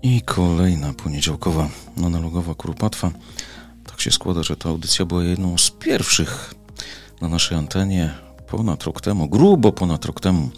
I kolejna poniedziałkowa analogowa Kuropatwa. Tak się składa, że ta audycja była jedną z pierwszych na naszej antenie ponad rok temu, grubo ponad rok temu.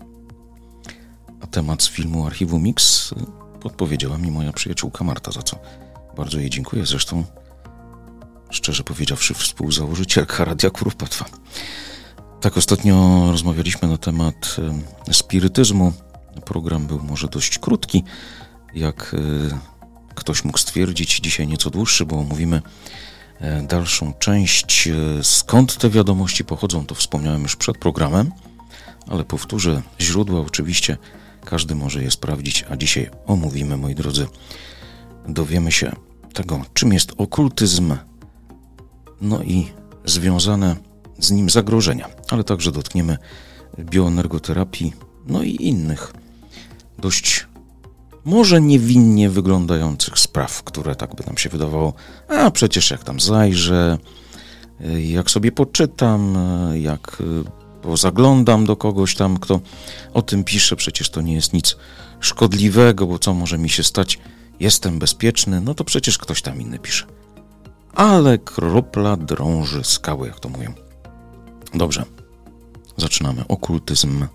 A temat z filmu Archiwum Mix podpowiedziała mi moja przyjaciółka Marta, za co bardzo jej dziękuję. Zresztą, szczerze powiedziawszy, współzałożycielka Radia Kuropatwa. Tak, ostatnio rozmawialiśmy na temat spirytyzmu. Program był może dość krótki, jak ktoś mógł stwierdzić. Dzisiaj nieco dłuższy, bo omówimy dalszą część. Skąd te wiadomości pochodzą, to wspomniałem już przed programem, ale powtórzę, źródła oczywiście każdy może je sprawdzić, a dzisiaj omówimy, moi drodzy, dowiemy się tego, czym jest okultyzm, no i związane z nim zagrożenia, ale także dotkniemy bioenergoterapii, no i innych dość może niewinnie wyglądających spraw, które tak by nam się wydawało, a przecież jak tam zajrzę, jak sobie poczytam, jak zaglądam do kogoś tam, kto o tym pisze, przecież to nie jest nic szkodliwego, bo co może mi się stać, jestem bezpieczny, no to przecież ktoś tam inny pisze. Ale kropla drąży skały, jak to mówią. Dobrze, zaczynamy. Okultyzm.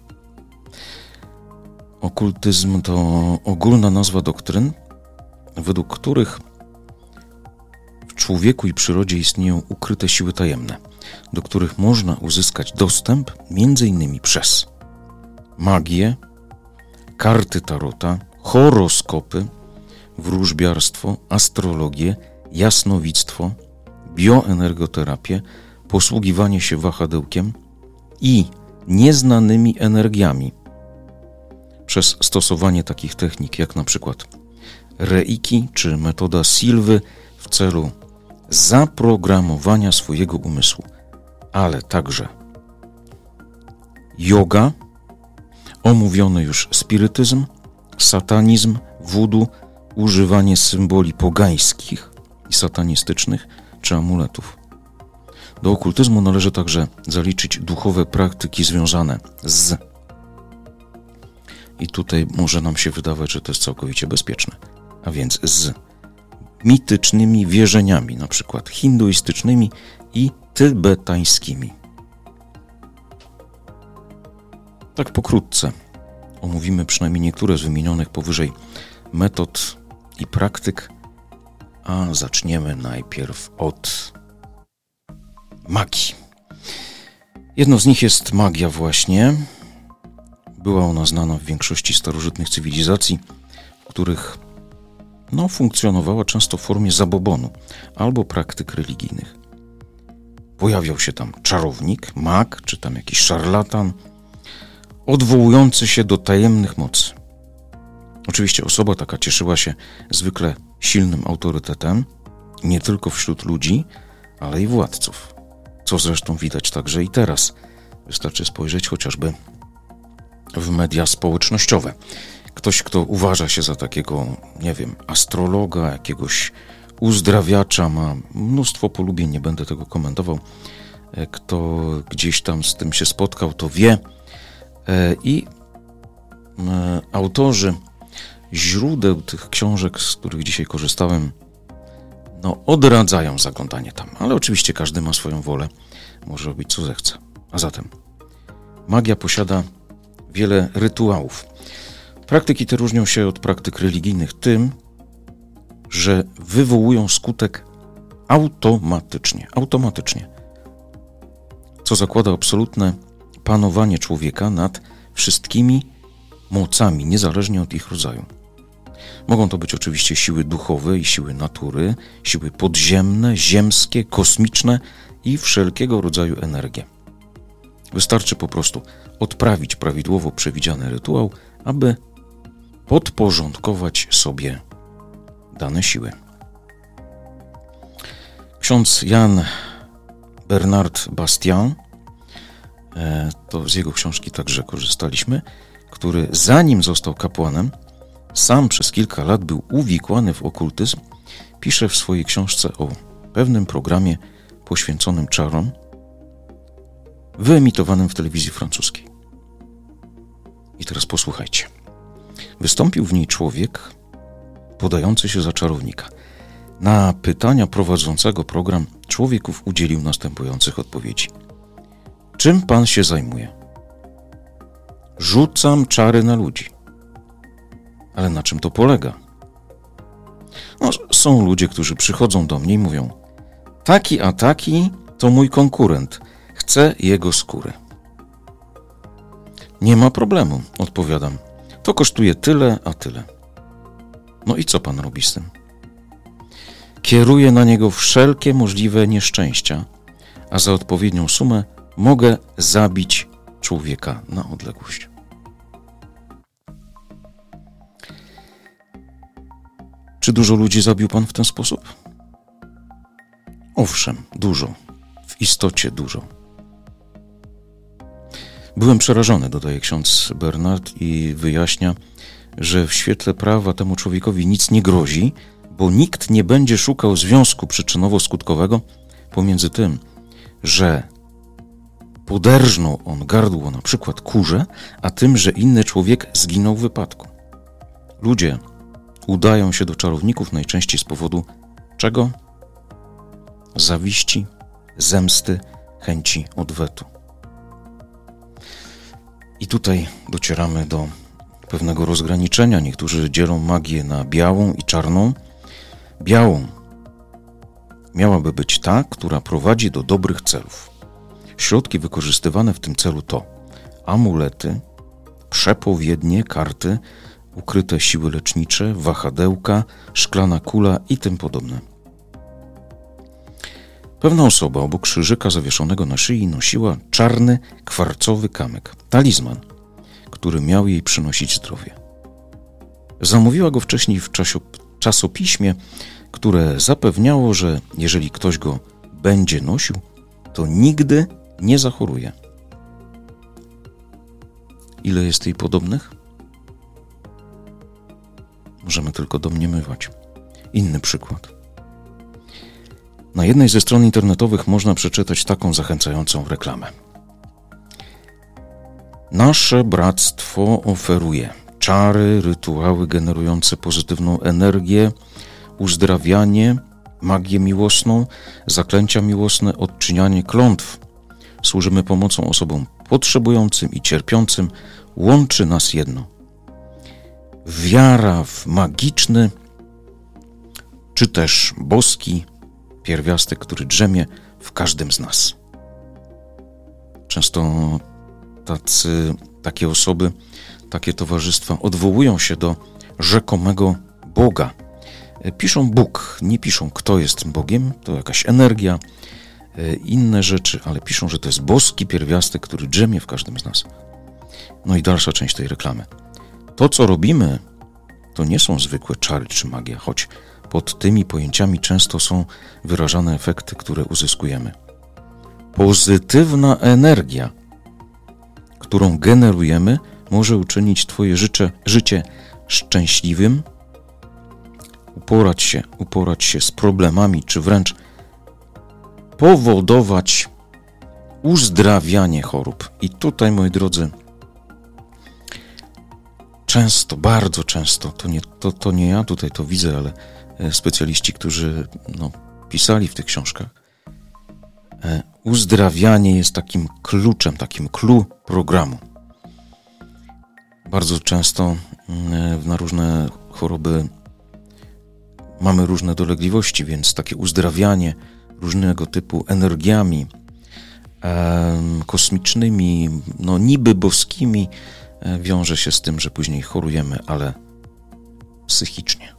Okultyzm to ogólna nazwa doktryn, według których w człowieku i przyrodzie istnieją ukryte siły tajemne, do których można uzyskać dostęp m.in. przez magię, karty tarota, horoskopy, wróżbiarstwo, astrologię, jasnowictwo, bioenergoterapię, posługiwanie się wahadełkiem i nieznanymi energiami przez stosowanie takich technik jak na przykład reiki czy metoda Silwy w celu zaprogramowania swojego umysłu, ale także yoga, omówiony już spirytyzm, satanizm, voodoo, używanie symboli pogańskich i satanistycznych czy amuletów. Do okultyzmu należy także zaliczyć duchowe praktyki związane z, i tutaj może nam się wydawać, że to jest całkowicie bezpieczne, a więc z mitycznymi wierzeniami, na przykład hinduistycznymi i tybetańskimi. Tak pokrótce omówimy przynajmniej niektóre z wymienionych powyżej metod i praktyk, a zaczniemy najpierw od magii. Jedno z nich jest magia właśnie. Była ona znana w większości starożytnych cywilizacji, w których funkcjonowała często w formie zabobonu albo praktyk religijnych. Pojawiał się tam czarownik, mag, czy tam jakiś szarlatan, odwołujący się do tajemnych mocy. Oczywiście osoba taka cieszyła się zwykle silnym autorytetem, nie tylko wśród ludzi, ale i władców. Co zresztą widać także i teraz. Wystarczy spojrzeć chociażby w media społecznościowe. Ktoś, kto uważa się za takiego, nie wiem, astrologa, jakiegoś uzdrawiacza, ma mnóstwo polubień, nie będę tego komentował. Kto gdzieś tam z tym się spotkał, to wie. I autorzy źródeł tych książek, z których dzisiaj korzystałem, odradzają zaglądanie tam. Ale oczywiście każdy ma swoją wolę, może robić co zechce. A zatem magia posiada wiele rytuałów. Praktyki te różnią się od praktyk religijnych tym, że wywołują skutek automatycznie, co zakłada absolutne panowanie człowieka nad wszystkimi mocami, niezależnie od ich rodzaju. Mogą to być oczywiście siły duchowe i siły natury, siły podziemne, ziemskie, kosmiczne i wszelkiego rodzaju energie. Wystarczy po prostu odprawić prawidłowo przewidziany rytuał, aby podporządkować sobie dane siły. Ksiądz Jan Bernard Bastian, to z jego książki także korzystaliśmy, który zanim został kapłanem, sam przez kilka lat był uwikłany w okultyzm, pisze w swojej książce o pewnym programie poświęconym czarom, wyemitowanym w telewizji francuskiej. I teraz posłuchajcie. Wystąpił w niej człowiek podający się za czarownika. Na pytania prowadzącego program człowieków udzielił następujących odpowiedzi. Czym pan się zajmuje? Rzucam czary na ludzi. Ale na czym to polega? No, są ludzie, którzy przychodzą do mnie i mówią: taki a taki to mój konkurent. Chcę jego skóry. Nie ma problemu, odpowiadam. To kosztuje tyle, a tyle. No i co pan robi z tym? Kieruję na niego wszelkie możliwe nieszczęścia, a za odpowiednią sumę mogę zabić człowieka na odległość. Czy dużo ludzi zabił pan w ten sposób? Owszem, dużo. W istocie dużo. Byłem przerażony, dodaje ksiądz Bernard i wyjaśnia, że w świetle prawa temu człowiekowi nic nie grozi, bo nikt nie będzie szukał związku przyczynowo-skutkowego pomiędzy tym, że poderżnął on gardło na przykład kurze, a tym, że inny człowiek zginął w wypadku. Ludzie udają się do czarowników najczęściej z powodu czego? Zawiści, zemsty, chęci odwetu. I tutaj docieramy do pewnego rozgraniczenia. Niektórzy dzielą magię na białą i czarną. Białą miałaby być ta, która prowadzi do dobrych celów. Środki wykorzystywane w tym celu to amulety, przepowiednie, karty, ukryte siły lecznicze, wahadełka, szklana kula i tym podobne. Pewna osoba obok krzyżyka zawieszonego na szyi nosiła czarny, kwarcowy kamyk, talizman, który miał jej przynosić zdrowie. Zamówiła go wcześniej w czasopiśmie, które zapewniało, że jeżeli ktoś go będzie nosił, to nigdy nie zachoruje. Ile jest jej podobnych? Możemy tylko domniemywać. Inny przykład. Na jednej ze stron internetowych można przeczytać taką zachęcającą reklamę. Nasze bractwo oferuje czary, rytuały generujące pozytywną energię, uzdrawianie, magię miłosną, zaklęcia miłosne, odczynianie klątw. Służymy pomocą osobom potrzebującym i cierpiącym. Łączy nas jedno. Wiara w magiczny, czy też boski pierwiastek, który drzemie w każdym z nas. Często takie osoby, takie towarzystwa odwołują się do rzekomego Boga. Piszą Bóg, nie piszą, kto jest Bogiem, to jakaś energia, inne rzeczy, ale piszą, że to jest boski pierwiastek, który drzemie w każdym z nas. No i dalsza część tej reklamy. To, co robimy, to nie są zwykłe czary czy magia, choć pod tymi pojęciami często są wyrażane efekty, które uzyskujemy. Pozytywna energia, którą generujemy, może uczynić Twoje życie szczęśliwym, uporać się z problemami, czy wręcz powodować uzdrawianie chorób. I tutaj, moi drodzy, często, bardzo często, to nie ja tutaj to widzę, ale specjaliści, którzy pisali w tych książkach, uzdrawianie jest takim kluczem, takim clue programu. Bardzo często na różne choroby mamy różne dolegliwości, więc takie uzdrawianie różnego typu energiami kosmicznymi, niby boskimi, wiąże się z tym, że później chorujemy, ale psychicznie.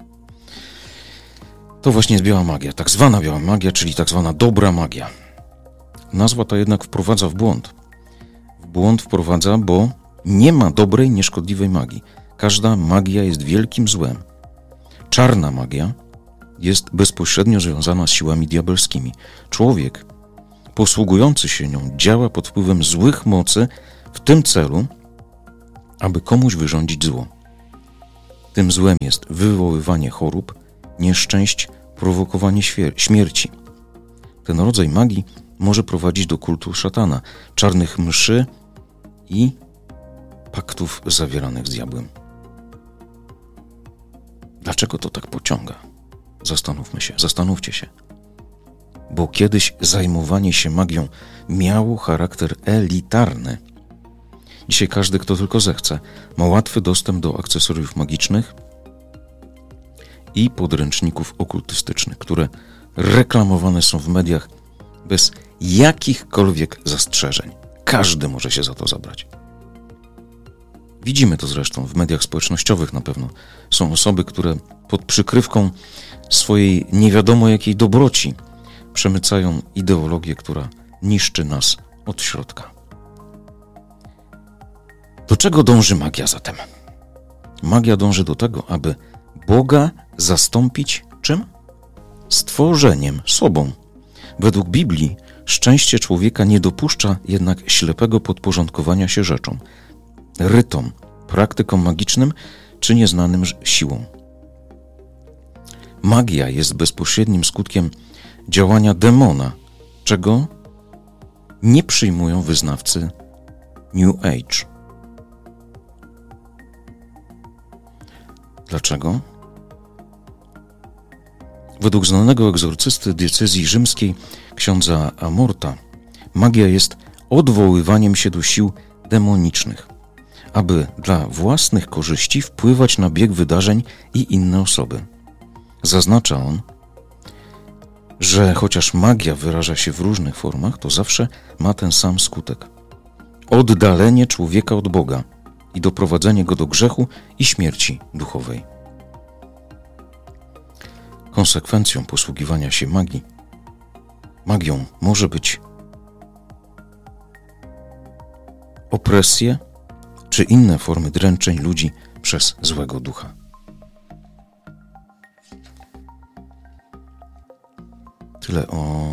To właśnie jest biała magia, tak zwana biała magia, czyli tak zwana dobra magia. Nazwa ta jednak wprowadza w błąd. W błąd wprowadza, bo nie ma dobrej, nieszkodliwej magii. Każda magia jest wielkim złem. Czarna magia jest bezpośrednio związana z siłami diabelskimi. Człowiek posługujący się nią działa pod wpływem złych mocy w tym celu, aby komuś wyrządzić zło. Tym złem jest wywoływanie chorób, nieszczęść, prowokowanie śmierci. Ten rodzaj magii może prowadzić do kultu szatana, czarnych mszy i paktów zawieranych z diabłem. Dlaczego to tak pociąga? Zastanówcie się. Bo kiedyś zajmowanie się magią miało charakter elitarny. Dzisiaj każdy, kto tylko zechce, ma łatwy dostęp do akcesoriów magicznych i podręczników okultystycznych, które reklamowane są w mediach bez jakichkolwiek zastrzeżeń. Każdy może się za to zabrać. Widzimy to zresztą w mediach społecznościowych na pewno. Są osoby, które pod przykrywką swojej nie wiadomo jakiej dobroci przemycają ideologię, która niszczy nas od środka. Do czego dąży magia zatem? Magia dąży do tego, aby Boga zastąpić czym? Stworzeniem, sobą. Według Biblii szczęście człowieka nie dopuszcza jednak ślepego podporządkowania się rzeczom, rytom, praktykom magicznym czy nieznanym siłom. Magia jest bezpośrednim skutkiem działania demona, czego nie przyjmują wyznawcy New Age. Dlaczego? Według znanego egzorcysty diecezji rzymskiej księdza Amorta, magia jest odwoływaniem się do sił demonicznych, aby dla własnych korzyści wpływać na bieg wydarzeń i inne osoby. Zaznacza on, że chociaż magia wyraża się w różnych formach, to zawsze ma ten sam skutek. Oddalenie człowieka od Boga i doprowadzenie go do grzechu i śmierci duchowej. Konsekwencją posługiwania się magią może być opresje czy inne formy dręczeń ludzi przez złego ducha. Tyle o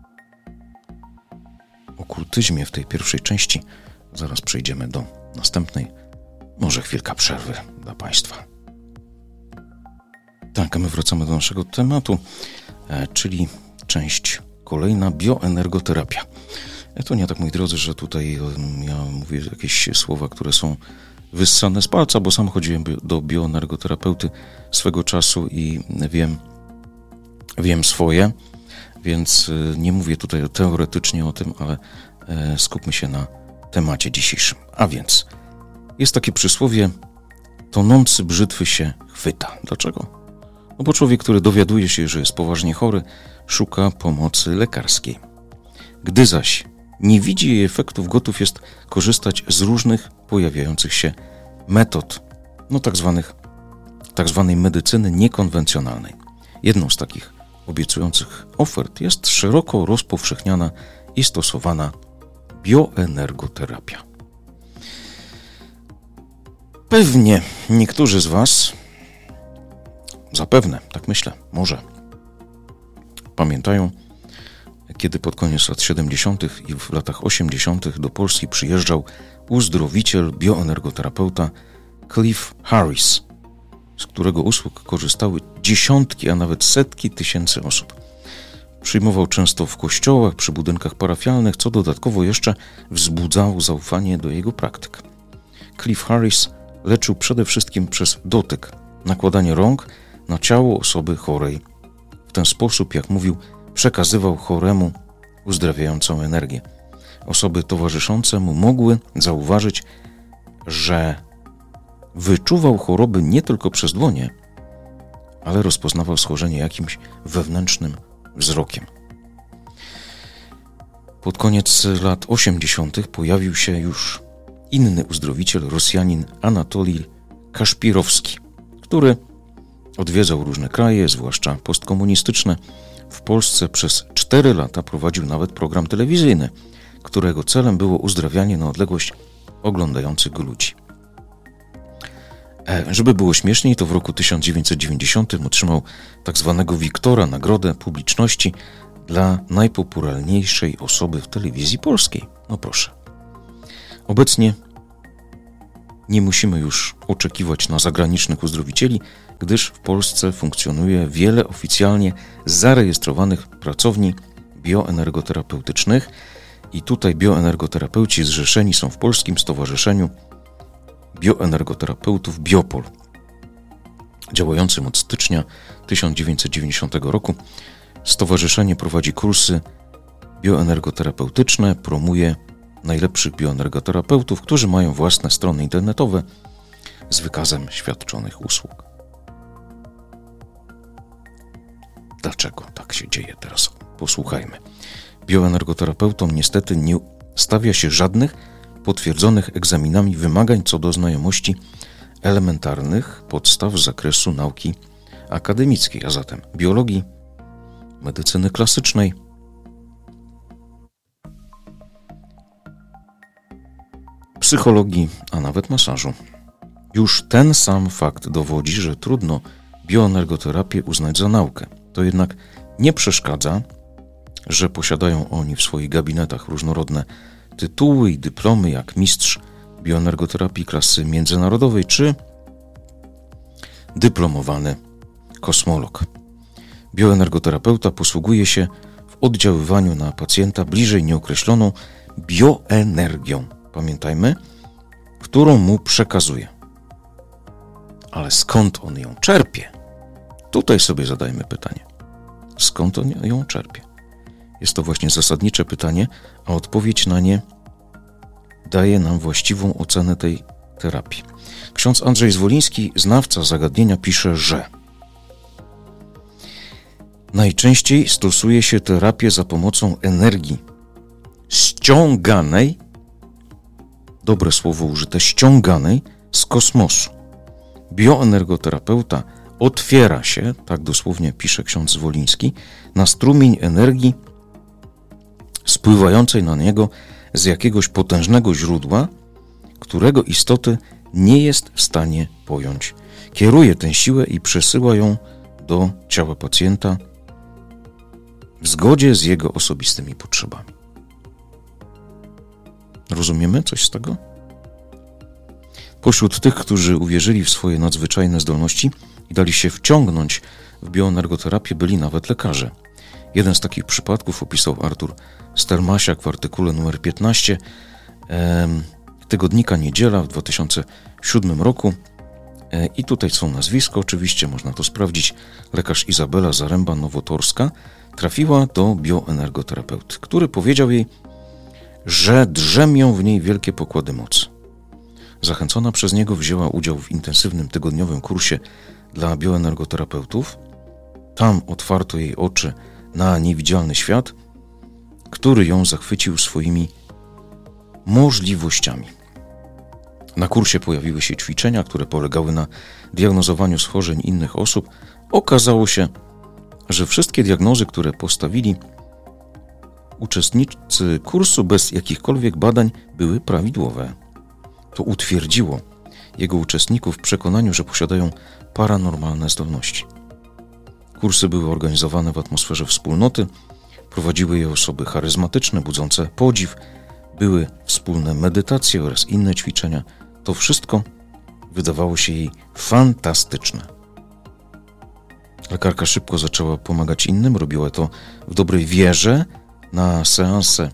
okultyzmie w tej pierwszej części. Zaraz przejdziemy do następnej. Może chwilka przerwy dla Państwa. Tak, a my wracamy do naszego tematu, czyli część kolejna, bioenergoterapia. To nie tak, moi drodzy, że tutaj ja mówię jakieś słowa, które są wyssane z palca, bo sam chodziłem do bioenergoterapeuty swego czasu i wiem swoje, więc nie mówię tutaj teoretycznie o tym, ale skupmy się na temacie dzisiejszym. A więc jest takie przysłowie: tonący brzytwy się chwyta. Dlaczego? No bo człowiek, który dowiaduje się, że jest poważnie chory, szuka pomocy lekarskiej. Gdy zaś nie widzi jej efektów, gotów jest korzystać z różnych pojawiających się metod, tak zwanej medycyny niekonwencjonalnej. Jedną z takich obiecujących ofert jest szeroko rozpowszechniana i stosowana bioenergoterapia. Pewnie niektórzy z Was, zapewne, tak myślę, może pamiętają, kiedy pod koniec lat 70. i w latach 80. do Polski przyjeżdżał uzdrowiciel, bioenergoterapeuta Cliff Harris, z którego usług korzystały dziesiątki, a nawet setki tysięcy osób. Przyjmował często w kościołach, przy budynkach parafialnych, co dodatkowo jeszcze wzbudzało zaufanie do jego praktyk. Cliff Harris leczył przede wszystkim przez dotyk, nakładanie rąk na ciało osoby chorej. W ten sposób, jak mówił, przekazywał choremu uzdrawiającą energię. Osoby towarzyszące mu mogły zauważyć, że wyczuwał choroby nie tylko przez dłonie, ale rozpoznawał schorzenie jakimś wewnętrznym wzrokiem. Pod koniec lat 80. pojawił się już inny uzdrowiciel, Rosjanin Anatolij Kaszpirowski, który odwiedzał różne kraje, zwłaszcza postkomunistyczne. W Polsce przez 4 lata prowadził nawet program telewizyjny, którego celem było uzdrawianie na odległość oglądających go ludzi. Żeby było śmieszniej, to w roku 1990 otrzymał tak zwanego Wiktora, nagrodę publiczności dla najpopularniejszej osoby w telewizji polskiej. No proszę. Obecnie nie musimy już oczekiwać na zagranicznych uzdrowicieli, gdyż w Polsce funkcjonuje wiele oficjalnie zarejestrowanych pracowni bioenergoterapeutycznych i tutaj bioenergoterapeuci zrzeszeni są w Polskim Stowarzyszeniu Bioenergoterapeutów Biopol. działającym od stycznia 1990 roku. Stowarzyszenie prowadzi kursy bioenergoterapeutyczne, promuje najlepszych bioenergoterapeutów, którzy mają własne strony internetowe z wykazem świadczonych usług. Dlaczego tak się dzieje teraz? Posłuchajmy. Bioenergoterapeutom niestety nie stawia się żadnych potwierdzonych egzaminami wymagań co do znajomości elementarnych podstaw z zakresu nauki akademickiej, a zatem biologii, medycyny klasycznej, psychologii, a nawet masażu. Już ten sam fakt dowodzi, że trudno bioenergoterapię uznać za naukę. To jednak nie przeszkadza, że posiadają oni w swoich gabinetach różnorodne tytuły i dyplomy jak mistrz bioenergoterapii klasy międzynarodowej czy dyplomowany kosmolog. Bioenergoterapeuta posługuje się w oddziaływaniu na pacjenta bliżej nieokreśloną bioenergią. Pamiętajmy, którą mu przekazuje. Ale skąd on ją czerpie? Tutaj sobie zadajmy pytanie. Skąd on ją czerpie? Jest to właśnie zasadnicze pytanie, a odpowiedź na nie daje nam właściwą ocenę tej terapii. Ksiądz Andrzej Zwoliński, znawca zagadnienia, pisze, że najczęściej stosuje się terapię za pomocą energii ściąganej, dobre słowo użyte, ściąganej z kosmosu. Bioenergoterapeuta otwiera się, tak dosłownie pisze ksiądz Zwoliński, na strumień energii spływającej na niego z jakiegoś potężnego źródła, którego istoty nie jest w stanie pojąć. Kieruje tę siłę i przesyła ją do ciała pacjenta w zgodzie z jego osobistymi potrzebami. Rozumiemy coś z tego? Pośród tych, którzy uwierzyli w swoje nadzwyczajne zdolności i dali się wciągnąć w bioenergoterapię, byli nawet lekarze. Jeden z takich przypadków opisał Artur Stermasiak w artykule numer 15 tygodnika Niedziela w 2007 roku. I tutaj są nazwiska, oczywiście można to sprawdzić. Lekarz Izabela Zaręba-Nowotorska trafiła do bioenergoterapeuty, który powiedział jej, że drzemią w niej wielkie pokłady mocy. Zachęcona przez niego wzięła udział w intensywnym tygodniowym kursie dla bioenergoterapeutów. Tam otwarto jej oczy na niewidzialny świat, który ją zachwycił swoimi możliwościami. Na kursie pojawiły się ćwiczenia, które polegały na diagnozowaniu schorzeń innych osób. Okazało się, że wszystkie diagnozy, które postawili uczestnicy kursu bez jakichkolwiek badań, były prawidłowe. To utwierdziło jego uczestników w przekonaniu, że posiadają paranormalne zdolności. Kursy były organizowane w atmosferze wspólnoty, prowadziły je osoby charyzmatyczne, budzące podziw, były wspólne medytacje oraz inne ćwiczenia. To wszystko wydawało się jej fantastyczne. Lekarka szybko zaczęła pomagać innym, robiła to w dobrej wierze. Na seanse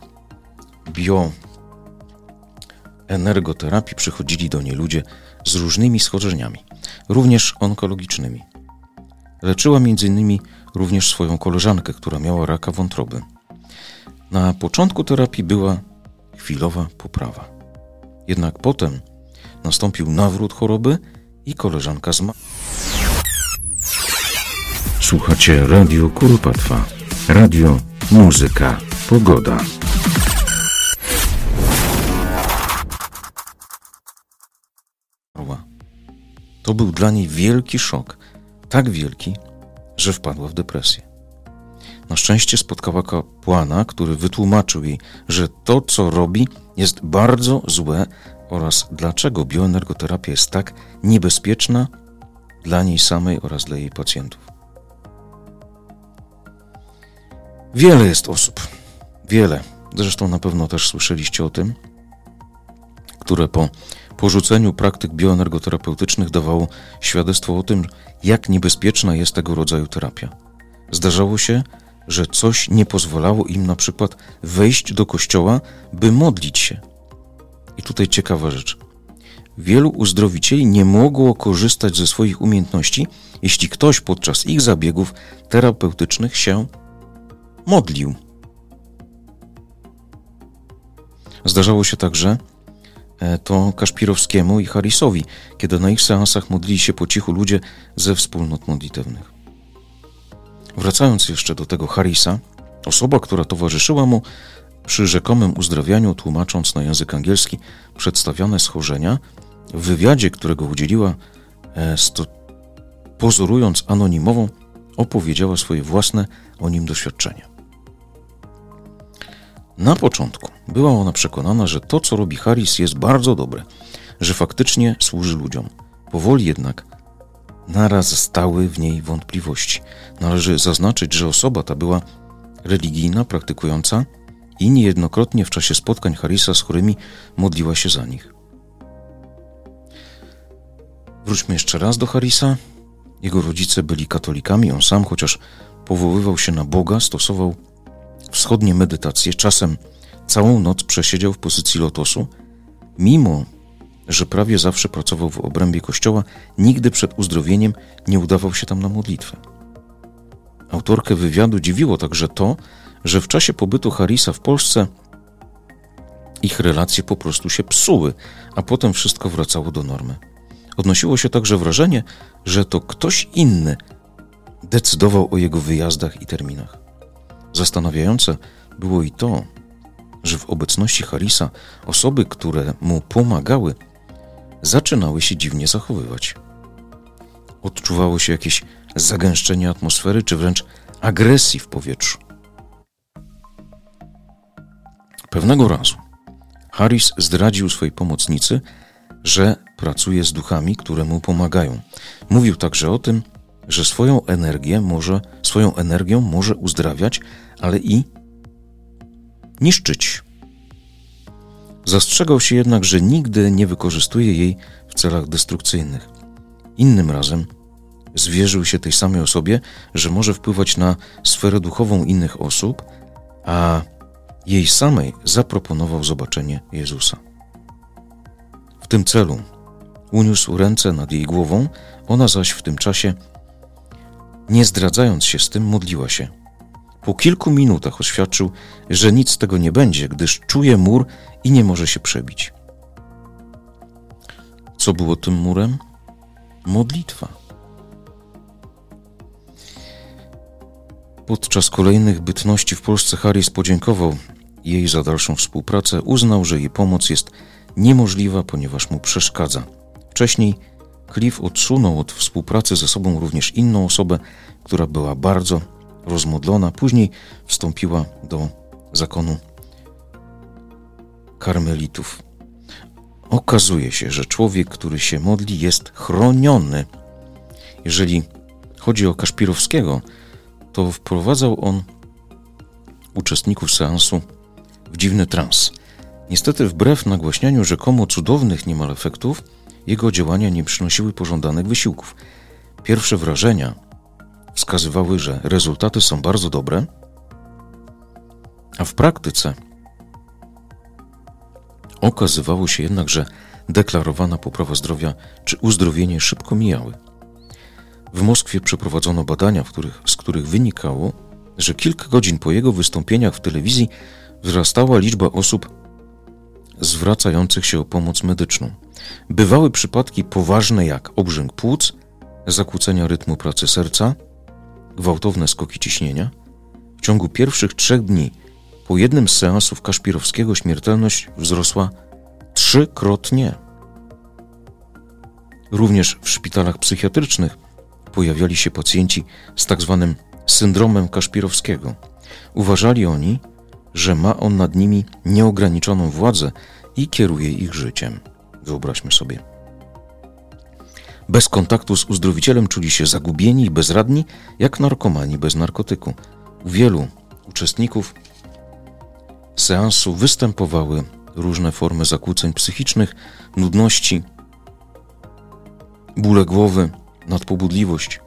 bioenergoterapii przychodzili do niej ludzie z różnymi schorzeniami, również onkologicznymi. Leczyła m.in. również swoją koleżankę, która miała raka wątroby. Na początku terapii była chwilowa poprawa. Jednak potem nastąpił nawrót choroby i koleżanka zmarła. Słuchacie Radio Kuropatwa. Radio, muzyka, pogoda. To był dla niej wielki szok. Tak wielki, że wpadła w depresję. Na szczęście spotkała kapłana, który wytłumaczył jej, że to, co robi, jest bardzo złe oraz dlaczego bioenergoterapia jest tak niebezpieczna dla niej samej oraz dla jej pacjentów. Wiele jest osób, zresztą na pewno też słyszeliście o tym, które po porzuceniu praktyk bioenergoterapeutycznych dawało świadectwo o tym, jak niebezpieczna jest tego rodzaju terapia. Zdarzało się, że coś nie pozwalało im na przykład wejść do kościoła, by modlić się. I tutaj ciekawa rzecz. wielu uzdrowicieli nie mogło korzystać ze swoich umiejętności, jeśli ktoś podczas ich zabiegów terapeutycznych się modlił. Zdarzało się także to Kaszpirowskiemu i Harrisowi, kiedy na ich seansach modlili się po cichu ludzie ze wspólnot modlitewnych. Wracając jeszcze do tego Harrisa, osoba, która towarzyszyła mu przy rzekomym uzdrawianiu, tłumacząc na język angielski przedstawiane schorzenia, w wywiadzie, którego udzieliła, pozorując anonimową, opowiedziała swoje własne o nim doświadczenia. Na początku była ona przekonana, że to, co robi Harris, jest bardzo dobre, że faktycznie służy ludziom. Powoli jednak narastały w niej wątpliwości. Należy zaznaczyć, że osoba ta była religijna, praktykująca i niejednokrotnie w czasie spotkań Harrisa z chorymi modliła się za nich. Wróćmy jeszcze raz do Harrisa. Jego rodzice byli katolikami, on sam, chociaż powoływał się na Boga, stosował wschodnie medytacje, czasem całą noc przesiedział w pozycji lotosu, mimo że prawie zawsze pracował w obrębie kościoła, nigdy przed uzdrowieniem nie udawał się tam na modlitwę. Autorkę wywiadu dziwiło także to, że w czasie pobytu Harrisa w Polsce ich relacje po prostu się psuły, a potem wszystko wracało do normy. Odnosiło się także wrażenie, że to ktoś inny decydował o jego wyjazdach i terminach. Zastanawiające było i to, że w obecności Harrisa osoby, które mu pomagały, zaczynały się dziwnie zachowywać. Odczuwało się jakieś zagęszczenie atmosfery, czy wręcz agresji w powietrzu. Pewnego razu Harris zdradził swojej pomocnicy, że pracuje z duchami, które mu pomagają. Mówił także o tym, że swoją energią może uzdrawiać, ale i niszczyć. Zastrzegał się jednak, że nigdy nie wykorzystuje jej w celach destrukcyjnych. Innym razem zwierzył się tej samej osobie, że może wpływać na sferę duchową innych osób, a jej samej zaproponował zobaczenie Jezusa. W tym celu uniósł ręce nad jej głową, ona zaś w tym czasie, nie zdradzając się z tym, modliła się. Po kilku minutach oświadczył, że nic z tego nie będzie, gdyż czuje mur i nie może się przebić. Co było tym murem? Modlitwa. Podczas kolejnych bytności w Polsce Harris podziękował jej za dalszą współpracę, uznał, że jej pomoc jest niemożliwa, ponieważ mu przeszkadza. Wcześniej Cliff odsunął od współpracy ze sobą również inną osobę, która była bardzo rozmodlona. Później wstąpiła do zakonu karmelitów. Okazuje się, że człowiek, który się modli, jest chroniony. Jeżeli chodzi o Kaszpirowskiego, to wprowadzał on uczestników seansu w dziwny trans. Niestety, wbrew nagłaśnianiu rzekomo cudownych niemal efektów, jego działania nie przynosiły pożądanych wysiłków. Pierwsze wrażenia wskazywały, że rezultaty są bardzo dobre, a w praktyce okazywało się jednak, że deklarowana poprawa zdrowia czy uzdrowienie szybko mijały. W Moskwie przeprowadzono badania, z których wynikało, że kilka godzin po jego wystąpieniach w telewizji wzrastała liczba osób zwracających się o pomoc medyczną. Bywały przypadki poważne jak obrzęk płuc, zakłócenia rytmu pracy serca, gwałtowne skoki ciśnienia. W ciągu pierwszych 3 dni po jednym z seansów Kaszpirowskiego śmiertelność wzrosła 3-krotnie. Również w szpitalach psychiatrycznych pojawiali się pacjenci z tak zwanym syndromem Kaszpirowskiego. Uważali oni, że ma on nad nimi nieograniczoną władzę i kieruje ich życiem. Wyobraźmy sobie. Bez kontaktu z uzdrowicielem czuli się zagubieni i bezradni, jak narkomani bez narkotyku. U wielu uczestników seansu występowały różne formy zakłóceń psychicznych, nudności, bóle głowy, nadpobudliwość.